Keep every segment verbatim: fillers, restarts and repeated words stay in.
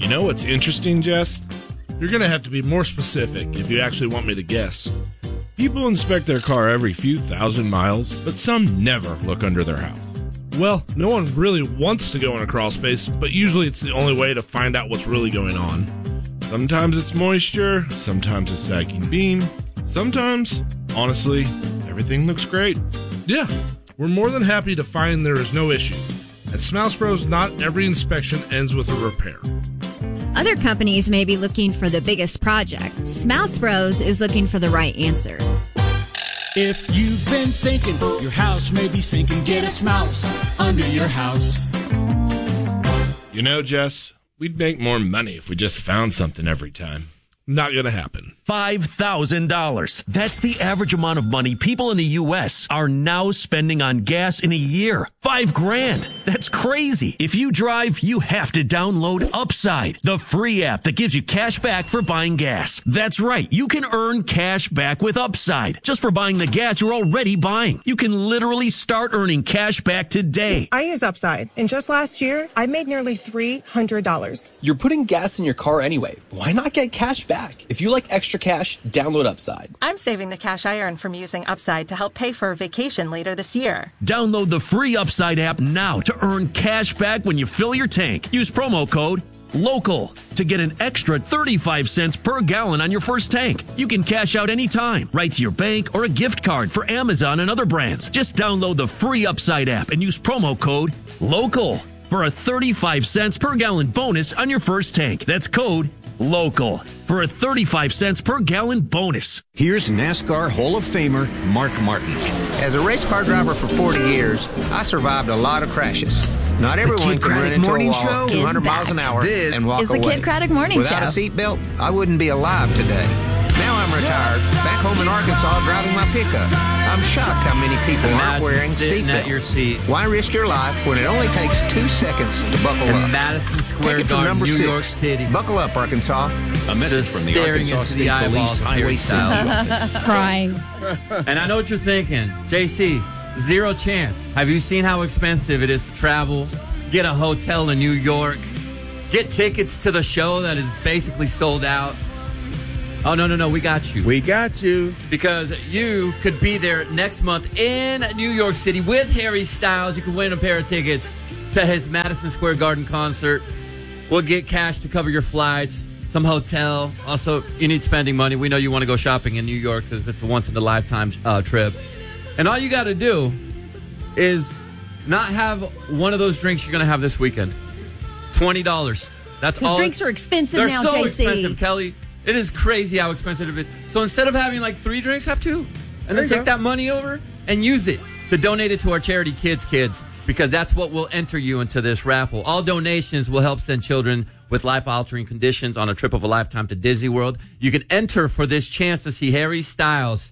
You know what's interesting, Jess? You're going to have to be more specific if you actually want me to guess. People inspect their car every few thousand miles, but some never look under their house. Well, no one really wants to go in a crawl space, but usually it's the only way to find out what's really going on. Sometimes it's moisture, sometimes it's sagging beam, sometimes, honestly, everything looks great. Yeah, we're more than happy to find there is no issue. At Smouse Bros, not every inspection ends with a repair. Other companies may be looking for the biggest project. Smouse Bros is looking for the right answer. If you've been thinking your house may be sinking, get a Smouse under your house. You know, Jess, we'd make more money if we just found something every time. Not going to happen. five thousand dollars. That's the average amount of money people in the U S are now spending on gas in a year. Five grand. That's crazy. If you drive, you have to download Upside, the free app that gives you cash back for buying gas. That's right. You can earn cash back with Upside just for buying the gas you're already buying. You can literally start earning cash back today. I use Upside, and just last year, I made nearly three hundred dollars. You're putting gas in your car anyway. Why not get cash back? If you like extra cash, download Upside. I'm saving the cash I earn from using Upside to help pay for a vacation later this year. Download the free Upside app now to earn cash back when you fill your tank. Use promo code LOCAL to get an extra thirty-five cents per gallon on your first tank. You can cash out anytime, right to your bank or a gift card for Amazon and other brands. Just download the free Upside app and use promo code LOCAL for a thirty-five cents per gallon bonus on your first tank. That's code LOCAL for a thirty-five cents per gallon bonus. Here's NASCAR Hall of Famer Mark Martin. As a race car driver for forty years, I survived a lot of crashes. Not everyone can run into a wall two hundred miles an hour This and walk is the away. Kid Craddock Morning Without Show. a seatbelt, I wouldn't be alive today. Now I'm retired, back home in Arkansas driving my pickup. I'm shocked how many people aren't Imagine wearing sitting seatbelts. at your seat. Why risk your life when it only takes two seconds to buckle In up? Madison Square Take it from Garden, number New six. York City. Buckle up, Arkansas. A message Just from the staring Arkansas into State the eyeballs Police of Highway Harry Safety Styles. Office. Crying. And I know what you're thinking. J C, zero chance. Have you seen how expensive it is to travel? Get a hotel in New York. Get tickets to the show that is basically sold out. Oh, no, no, no. We got you. We got you. Because you could be there next month in New York City with Harry Styles. You could win a pair of tickets to his Madison Square Garden concert. We'll get cash to cover your flights, some hotel. Also, you need spending money. We know you want to go shopping in New York because it's a once-in-a-lifetime uh, trip. And all you got to do is not have one of those drinks you're going to have this weekend. twenty dollars. That's all. Drinks are expensive They're now, so J C. expensive, Kelly. It is crazy how expensive it is. So instead of having like three drinks, have two. And then take that money over and use it to donate it to our charity Kids Kids, because that's what will enter you into this raffle. All donations will help send children with life-altering conditions on a trip of a lifetime to Disney World. You can enter for this chance to see Harry Styles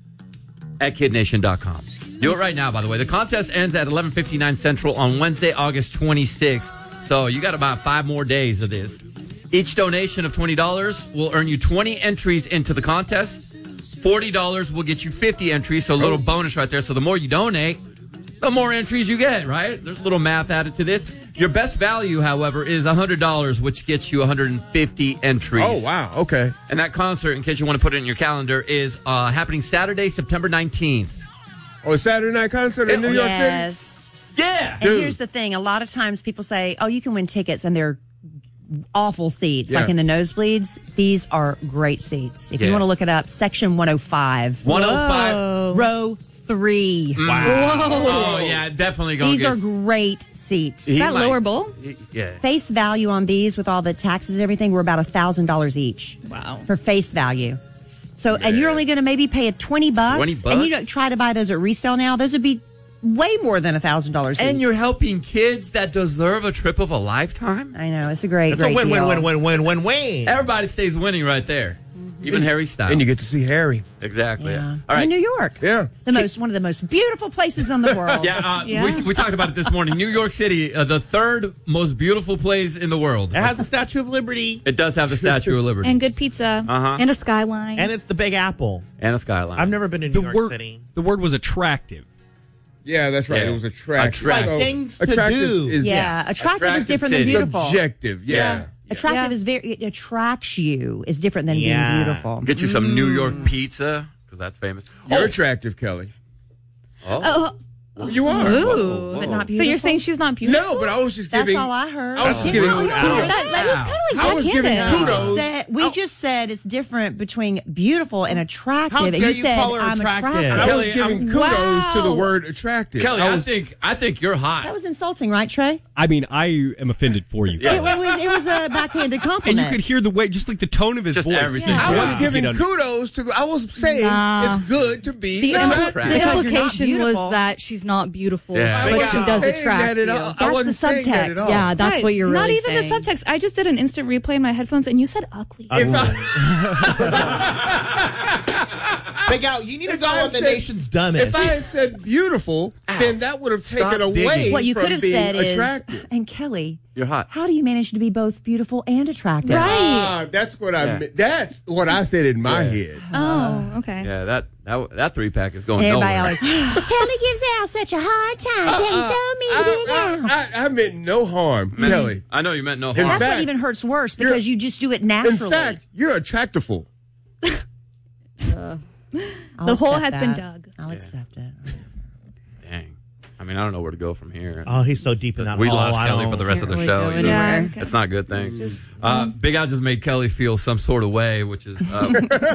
at kid nation dot com. Do it right now, by the way. The contest ends at eleven fifty-nine Central on Wednesday, August twenty-sixth. So you got about five more days of this. Each donation of twenty dollars will earn you twenty entries into the contest. forty dollars will get you fifty entries, so a little bonus right there. So the more you donate, the more entries you get, right? There's a little math added to this. Your best value, however, is one hundred dollars, which gets you one hundred fifty entries. Oh, wow. Okay. And that concert, in case you want to put it in your calendar, is uh, happening Saturday, September nineteenth. Oh, a Saturday night concert in New York City? Yes. Yeah. And Dude. here's the thing. A lot of times people say, oh, you can win tickets, and they're awful seats, Yeah. like in the nosebleeds. These are great seats. If Yeah. you want to look it up, section one oh five. one oh five. Whoa. Row three. Wow. Whoa. Oh, yeah, definitely going to These get... are great seats. He Is that might- lower bowl? Yeah. Face value on these with all the taxes and everything were about one thousand dollars each. Wow. For face value. So, and you're only going to maybe pay a twenty bucks. twenty And bucks? you don't try to buy those at resale now. Those would be way more than one thousand dollars And each. you're helping kids that deserve a trip of a lifetime? I know. It's a great, It's a great win, win, deal. win, win, win, win, win. Everybody stays winning right there. Even Harry Styles. And you get to see Harry. Exactly. Yeah. All right. In New York. Yeah. The most, one of the most beautiful places in the world. Yeah, uh, Yeah. We, we talked about it this morning. New York City, uh, the third most beautiful place in the world. It has the Statue of Liberty. It does have the Statue of Liberty. And good pizza. Uh-huh. And a skyline. And it's the Big Apple. And a skyline. I've never been to New The York word, City. the word was attractive. Yeah, that's right. Yeah. It was attractive. Attract- So, Like things to attractive do. is Yeah. Attractive Attractive is different city. than beautiful. subjective. Yeah. Yeah. Attractive Yeah. is very, it attracts you, is different than Yeah. being beautiful. Get you some New York pizza, because that's famous. You're Oh. attractive, Kelly. Oh. Oh, You are. Ooh, but not so beautiful. you're saying she's not beautiful? No, but I was just That's giving. all I heard. I was just Yeah. giving. Oh, kudos. That, that was kind of like I was giving backhanded. kudos. Said, we just said it's different between beautiful and attractive. How and dare you you said call her I'm attractive? attractive. I was Kelly, giving I'm- kudos to the Wow. word attractive. Kelly, I I, was, think I think you're hot. That was insulting, right, Trey? I mean, I am offended for you. Yeah. It, was, it was a backhanded And compliment. you could hear the way, just like the tone of his Just voice. everything. Yeah. I was Yeah. giving You know, kudos to. I was saying Nah. it's good to be The attractive. impl- The Because you're not implication was beautiful. that she's not beautiful, Yeah. but I she wasn't does saying attract that at you. all. I That's wasn't the saying that at subtext. all. Yeah, that's Right. what you're really Not even saying. the subtext. I just did an instant replay in my headphones, and you said ugly. If I, Big Al, you need to If go I on the said- nation's dumbest. if I had said beautiful, then that would have taken Stop away digging. what you from could have being said attractive. is, and Kelly, You're hot. how do you manage to be both beautiful and attractive? Right. Ah, that's what I. Yeah. meant. That's what I said in my head. Oh, okay. Yeah, that that that three pack is going Everybody nowhere. always, Kelly gives Al such a hard time. Kelly's so mean to Big Al. I, I, I meant no harm, Kelly. I know you meant no In harm. That's fact, what even hurts worse you're- because you just do it In naturally. fact, you're attractful. I'll The hole accept has been that. dug. I'll accept it. Dang. I mean, I don't know where to go from here. Oh, he's so deep in that We hole. lost I Kelly don't- for the rest of the Can't show. really You go know? anywhere. It's not a good thing. just- uh, Big Al just made Kelly feel some sort of way, which is uh,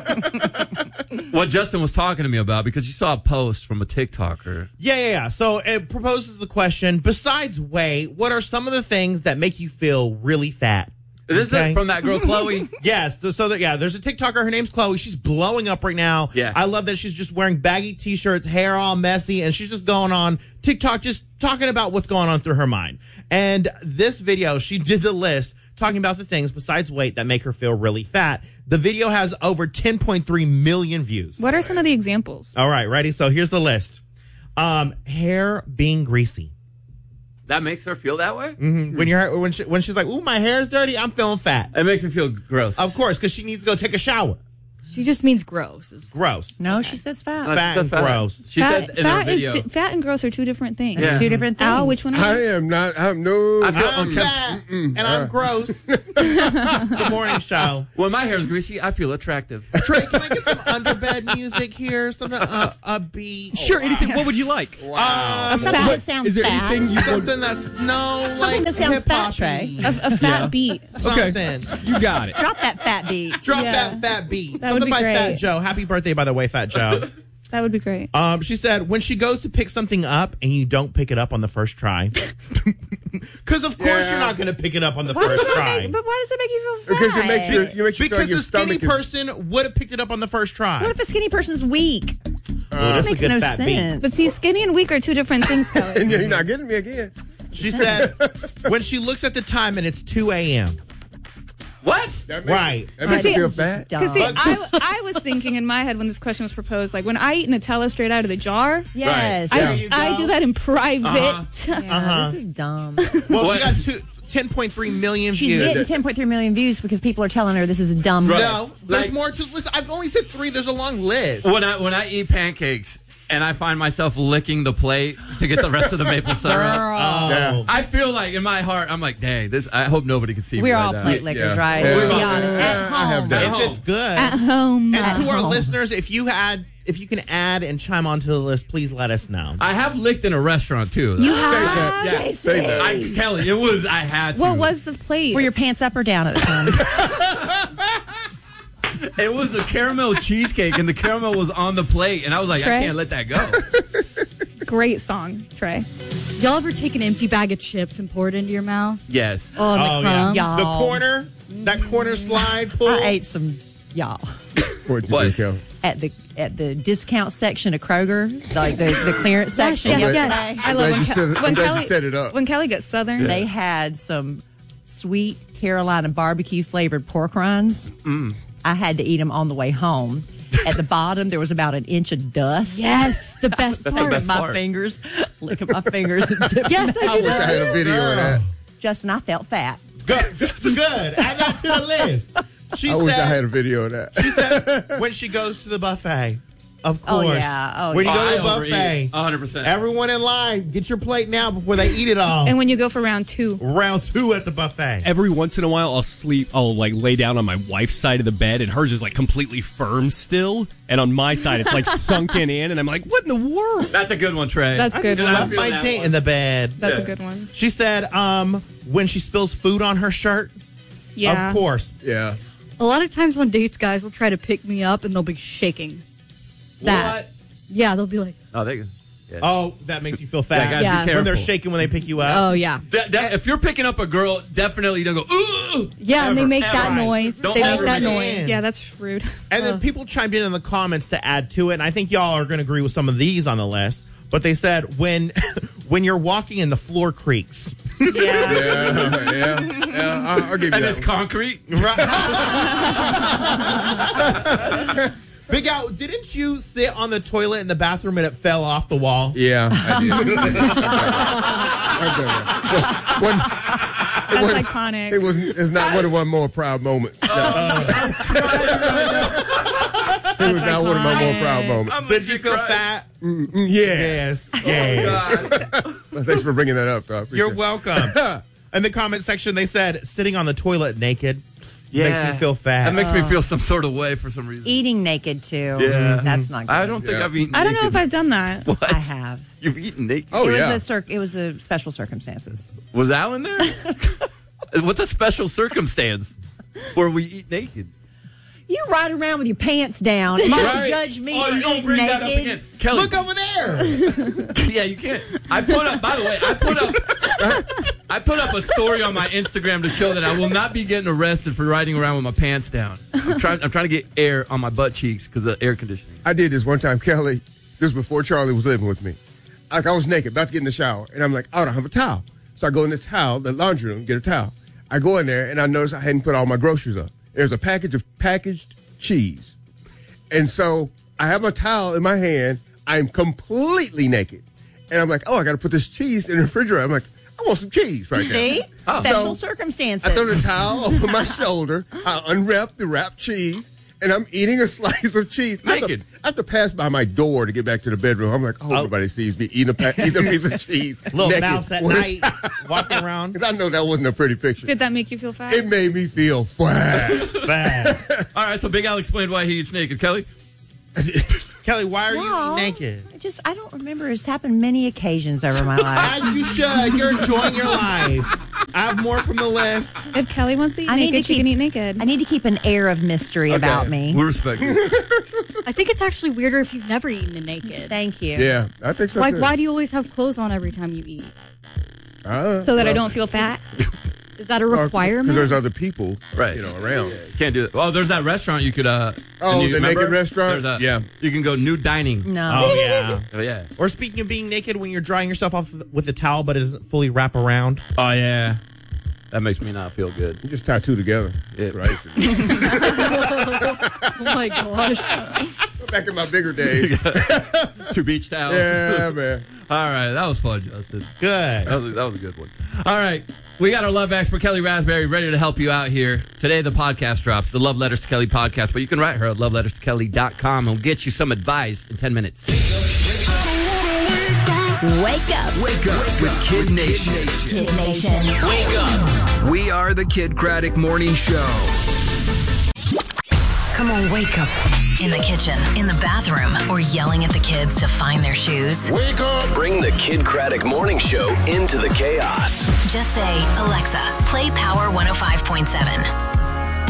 what Justin was talking to me about because you saw a post from a TikToker. Yeah, yeah, yeah. So it proposes the question, besides weight, what are some of the things that make you feel really fat? Is this Okay. it from that girl, Chloe? Yes. th- So that yeah, there's a TikToker. Her name's Chloe. She's blowing up right now. Yeah. I love that she's just wearing baggy t-shirts, hair all messy, and she's just going on TikTok, just talking about what's going on through her mind. And this video, she did the list talking about the things besides weight that make her feel really fat. The video has over ten point three million views. What are some of the examples? All right, ready? So here's the list. Um, hair being greasy. That makes her feel that way? Mm-hmm. When you're when she, when she's like, "Ooh, my hair's dirty," I'm feeling fat. It makes me feel gross. Of course, because she needs to go take a shower. She just means gross. It's- Gross. No, she says fat. No, Fat she and said fat. gross. She fat, said in fat, her video. is, fat and gross are two different things. Yeah. Two different things. Al, which one I are you? am not. I'm no. I feel I'm uncomfortable. fat and I'm gross. Good morning, show. When my hair's greasy, I feel attractive. Trey, can I get some underbed music here? Something uh, a beat. Sure, anything. What would you like? Wow. Something that sounds Is there fat. anything you want? Something that's no Something like that sounds fat, hip-hop-y. Trey. A, a fat Yeah. beat. Okay, Something. you got it. Drop that fat beat. Drop Yeah. that fat beat. That would Something be by great. Fat Joe. Happy birthday, by the way, Fat Joe. That would be great. Um, she said when she goes to pick something up and you don't pick it up on the first try, because of course Yeah. you're not going to pick it up on the Why does first that try. make, but why does it make you feel fat? Because it makes you. You make you feel Because like your the skinny stomach is. person would have picked it up on the first try. What if a skinny person's weak? Ooh, That that's a makes good no fat beat. sense. But see, skinny and weak are two different things, Kelly. And you're not getting me again. She said when she looks at the time and it's two a.m. What? That makes, Right. That makes See, you feel It's fat. just dumb. Because see, I, I was thinking in my head when this question was proposed, like when I eat Nutella straight out of the jar, Yes. I, There you go. I do that in private. Uh-huh. Yeah, Uh-huh. This is dumb. Well, What? she got two, ten point three million She's views. getting ten point three million views because people are telling her this is a dumb No, list. there's Like- more to listen. I've only said three. There's a long list. When I when I eat pancakes and I find myself licking the plate to get the rest of the maple syrup, Oh. Yeah. I feel like in my heart I'm like, dang, this. I hope nobody can see me. We're right all now. plate lickers, Yeah. right? Yeah. Let's be Yeah. honest. At I have home. that. If home. it's good. At home. And to our home. listeners, if you had, if you can add and chime onto the list, please let us know. I have licked in a restaurant too. You Say have? that. Yeah. Say that. I, Kelly, it was. I had to. What was the plate? Were your pants up or down at the time? It was a caramel cheesecake, and the caramel was on the plate, and I was like, Trey? I can't let that go. Great song, Trey. Y'all ever take an empty bag of chips and pour it into your mouth? Yes. Oh, and the Oh, yeah. crumbs. Y'all. The corner, that corner slide pull. I ate some, y'all, What'd you What? do, Kelly? at the at the discount section of Kroger, like the, the clearance section Yes, glad- yes. yesterday. I I'm love glad when, you Ke- set it- when I'm glad you Kelly set it up. When Kelly gets southern, They had some sweet Carolina barbecue flavored pork rinds. Mm. I had to eat them on the way home. At the bottom, there was about an inch of dust. Yes, the best That's the part. best my part. fingers, look at my fingers. And dip Yes, I I did wish I that had a too. video of that. Justin, I felt fat. Good. Good. Add that to the list. She I wish I said, had a video of that. she said when she goes to the buffet Of Oh, course. yeah. Oh, when you yeah. go to I the overeat. buffet, one hundred percent. everyone in line, get your plate now before they eat it all. And when you go for round two, round two at the buffet. Every once in a while, I'll sleep. I'll like lay down on my wife's side of the bed, and hers is like completely firm still, and on my side, it's like sunken in, and I'm like, "What in the world?" That's a good one, Trey. That's I good. just one. left my that taint one. in the bed. That's Yeah. a good one. She said, um, when she spills food on her shirt, Yeah. of course. Yeah. A lot of times on dates, guys will try to pick me up and they'll be shaking. That. What? Yeah, they'll be like, Oh, they. Yeah. Oh, that makes you feel fat. Yeah, guys, Yeah. be careful. When they're shaking when they pick you up. oh, yeah. That- that- if you're picking up a girl, definitely don't go, ooh. Yeah, and they Ever, make ever. that noise. Don't They make ever that make- noise. Yeah, that's rude. And then people chimed in in the comments to add to it, and I think y'all are going to agree with some of these on the list. But they said when when you're walking and the floor creaks. Yeah. Yeah, yeah, yeah. I'll, I'll give you And that it's one. concrete. Big Al, didn't you sit on the toilet in the bathroom and it fell off the wall? Yeah, I did. One, it That's wasn't- iconic. It was. It's not one of my more proud moments. it was not one of my more proud moments. Did you feel fat? Mm, yes. Yes. Yes. Well, thanks for bringing that up, though. I appreciate You're it. welcome. In the comment section, they said sitting on the toilet naked makes me feel fat. That makes me feel some sort of way for some reason. Eating naked too. Yeah. That's not good. I don't think Yeah. I've eaten I don't know naked. if I've done that. What? I have. You've eaten naked? Oh, it yeah. was a cir- it was a special circumstances. Was Alan there? What's a special circumstance where we eat naked? You ride around with your pants down. You might Right. judge me Oh, for you don't eating bring naked. that up again. Kelly. Look over there. Yeah, you can't. I put up, by the way, I put up I put up a story on my Instagram to show that I will not be getting arrested for riding around with my pants down. I'm trying, I'm trying to get air on my butt cheeks because of air conditioning. I did this one time, Kelly. This was before Charlie was living with me. Like, I was naked, about to get in the shower, and I'm like, I don't have a towel. So I go in the towel, the laundry room, get a towel. I go in there, and I notice I hadn't put all my groceries up. There's a package of packaged cheese. And so I have a towel in my hand. I'm completely naked. And I'm like, oh, I got to put this cheese in the refrigerator. I'm like, I want some cheese right now. See? Oh. Special So, circumstances. I throw the towel over my shoulder. I unwrap the wrapped cheese, and I'm eating a slice of cheese. I have, to, Naked. I have to pass by my door to get back to the bedroom. I'm like, oh, everybody sees me eating a, pa- eating a piece of cheese. Little naked. mouse at What- night walking around. Because I know that wasn't a pretty picture. Did that make you feel fat? It made me feel fat. Bad. All right, so Big Al explained why he eats naked. Kelly? Kelly, why are Well, you naked? I just I don't remember. It's happened many occasions over my life. As you should. You're enjoying your life. I have more from the list. If Kelly wants to eat I need naked, to she can keep- eat naked. I need to keep an air of mystery about me. We respect you. I think it's actually weirder if you've never eaten it naked. Thank you. Yeah, I think so, Like, too. why do you always have clothes on every time you eat? Uh, so that I well, don't feel fat. Is that a Because requirement? there's other people, Right. you know, around. Can't do that. Oh, there's that restaurant you could. Uh, Oh, you the naked remember? restaurant? There's a- Yeah. You can go nude dining. No. Oh, yeah. Oh, yeah. Or speaking of being naked, when you're drying yourself off with a towel, but it doesn't fully wrap around. Oh, yeah. That makes me not feel good. You just tie two together. Yeah. Right. Oh my gosh. Back in my bigger days. Two beach towels. Yeah, man. All right, that was fun, Justin. Good. That was, that was a good one. All right, we got our love expert, Kelly Raspberry, ready to help you out here. Today, the podcast drops, the Love Letters to Kelly podcast, but you can write her at love letters to kelly dot com and we'll get you some advice in ten minutes. Wake up. Wake up with Kid Nation. Kid Nation. Wake up. We are the Kid Craddock Morning Show. Come on, wake up. In the kitchen, in the bathroom, or yelling at the kids to find their shoes. Wake up. Bring the Kid Craddock Morning Show into the chaos. Just say, Alexa, play Power one oh five point seven.